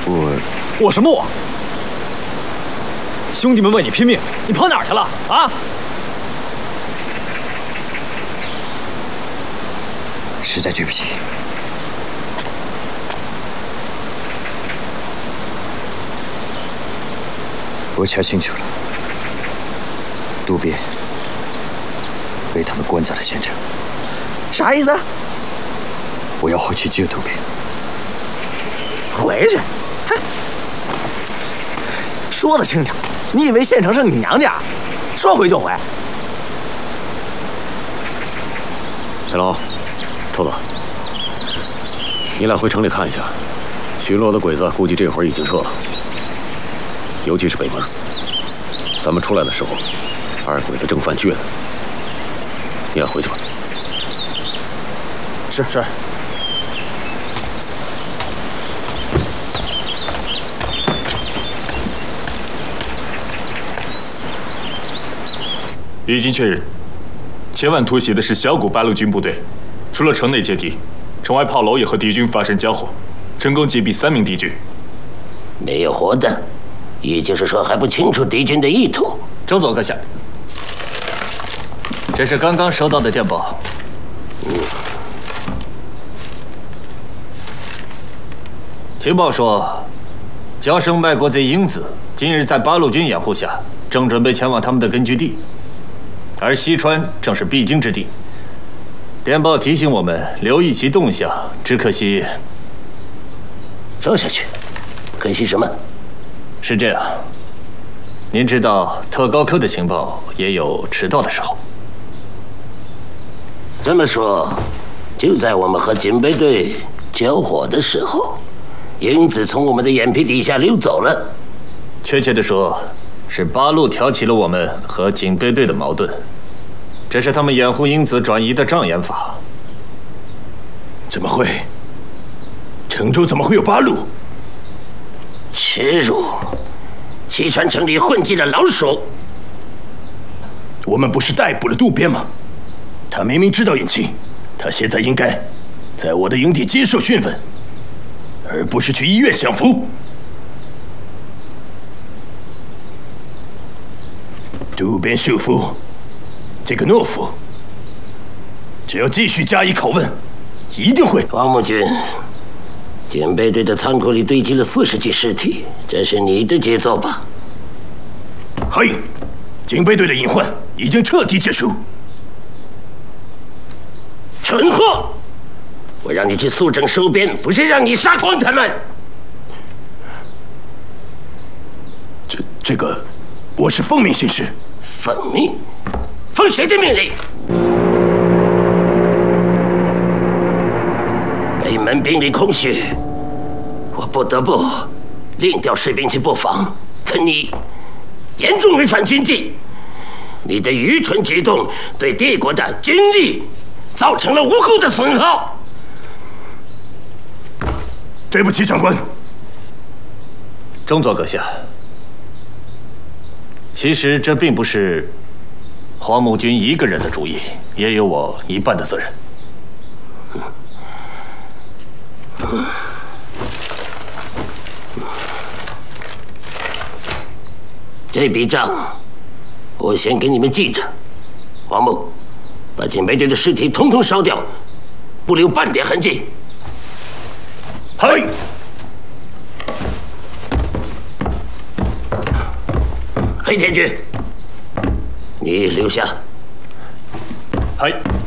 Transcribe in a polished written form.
我什么我？兄弟们为你拼命，你跑哪儿去了啊？ 实在对不起。我瞧清楚了，渡边被他们关在了县城。 啥意思？ 我要回去救渡边。 回去？哼！说得轻巧，你以为县城是你娘家？说回就回。 小老，头子，你俩回城里看一下，巡逻的鬼子估计这会儿已经撤了。 尤其是北门，咱们出来的时候，二鬼子正犯倔呢。你俩回去吧。 是。 已经确认，前晚突袭的是小股八路军部队，除了城内接敌，城外炮楼也和敌军发生交火，成功击毙3名敌军。 没有活的。 也就是说，还不清楚敌军的意图。 周佐阁下，这是刚刚收到的电报。情报说，骄生卖国贼英子今日在八路军掩护下，正准备前往他们的根据地，而西川正是必经之地。电报提醒我们留意其动向，只可惜…… 说下去，可惜什么？ 是这样，您知道特高科的情报也有迟到的时候。 这么说，就在我们和警备队交火的时候，英子从我们的眼皮底下溜走了。 确切的说，是八路挑起了我们和警备队的矛盾，这是他们掩护英子转移的障眼法。 怎么会？城中怎么会有八路？ 耻辱！西川城里混迹了老鼠。 我们不是逮捕了渡边吗？他明明知道隐情，他现在应该在我的营地接受讯问，而不是去医院享福。渡边秀夫，这个懦夫，只要继续加以拷问，一定会。 王木君。 警备队的仓库里堆积了40具尸体，这是你的节奏吧？ 嘿，警备队的隐患已经彻底结束。 蠢货！我让你去肃正收编，不是让你杀光他们。 这个，我是奉命行事。 奉命？奉谁的命令？ 北门兵力空虚，我不得不另调士兵去布防。可你严重违反军纪，你的愚蠢举动对帝国的军力造成了无辜的损耗。 对不起，长官。 中佐阁下，其实这并不是黄木军一个人的主意，也有我一半的责任。 这笔账，我先给你们记着。黄木，把警备队的尸体统统烧掉，不留半点痕迹。 嘿， 黑田君，你留下。 嘿。